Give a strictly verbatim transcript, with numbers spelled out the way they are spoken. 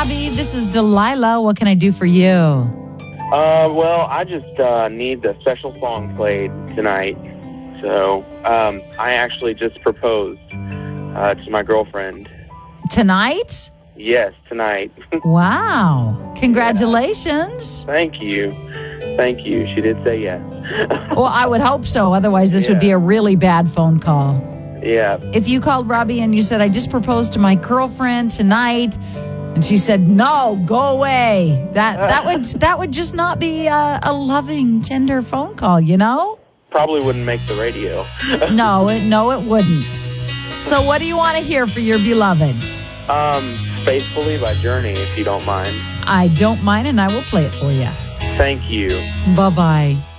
Robbie. This is Delilah. What can I do for you? Uh, well, I just uh, need the special song played tonight. So um, I actually just proposed uh, to my girlfriend. Tonight? Yes, tonight. Wow. Congratulations. Yeah. Thank you. Thank you. She did say yes. Well, I would hope so. Otherwise, this Yeah. would be a really bad phone call. Yeah. If you called Robbie and you said, I just proposed to my girlfriend tonight, and she said, no, go away. That that would that would just not be a, a loving, tender phone call, you know? Probably wouldn't make the radio. No, it, no, it wouldn't. So what do you want to hear for your beloved? Um, Faithfully by Journey, if you don't mind. I don't mind, and I will play it for you. Thank you. Bye-bye.